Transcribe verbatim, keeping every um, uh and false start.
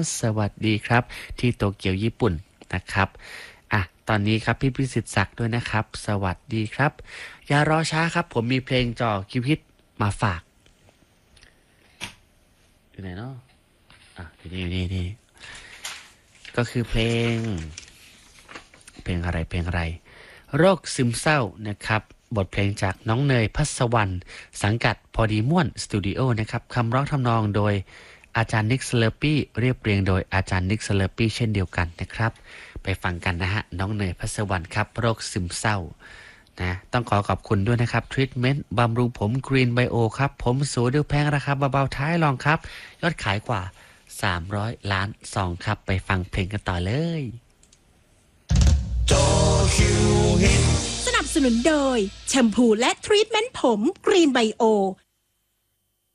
สวัสดีครับที่โตเกียวญี่ปุ่นนะครับอ่ะตอนนี้ครับพี่พิสิทธิ์ศักดิ์ด้วยนะครับสวัสดีครับอย่ารอช้าครับผมมีเพลงจ่อคิวฮิตมาฝากอยู่ไหนเนาะอ่ะอยู่นี่อยู่นี่นี่ก็คือเพลงเพลงอะไรเพลงอะไรโรคซึมเศร้านะครับบทเพลงจากน้องเนยพัสวรรณสังกัดพอดีม่วนสตูดิโอนะครับคำร้องทำนองโดยอาจารย์นิกสเลอร์ปี้เรียบเรียงโดยอาจารย์นิกสเลอร์ปี้เช่นเดียวกันนะครับไปฟังกันนะฮะน้องเนยพัสวรรณครับโรคซึมเศร้านะต้องขอขอบคุณด้วยนะครับทรีทเมนต์บำรุงผมกรีนไบโอครับผมสูดูแพงราคาเบาๆท้ายลองครับยอดขายกว่าสามร้อยล้านซองครับไปฟังเพลงกันต่อเลยสนับสนุนโดยแชมพูและทรีทเมนต์ผมกรีนไบโอ